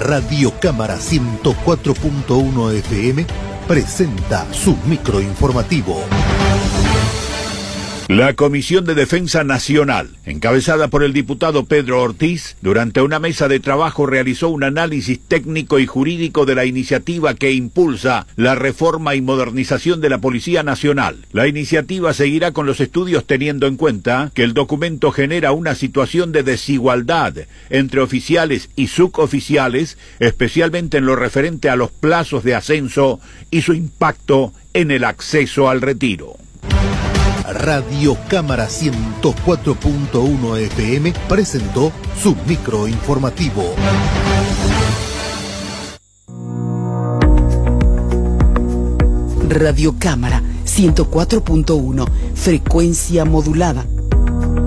Radio Cámara 104.1 FM presenta su microinformativo. La Comisión de Defensa Nacional, encabezada por el diputado Pedro Ortiz, durante una mesa de trabajo realizó un análisis técnico y jurídico de la iniciativa que impulsa la reforma y modernización de la Policía Nacional. La iniciativa seguirá con los estudios teniendo en cuenta que el documento genera una situación de desigualdad entre oficiales y suboficiales, especialmente en lo referente a los plazos de ascenso y su impacto en el acceso al retiro. Radio Cámara 104.1 FM presentó su microinformativo. Radio Cámara 104.1, frecuencia modulada.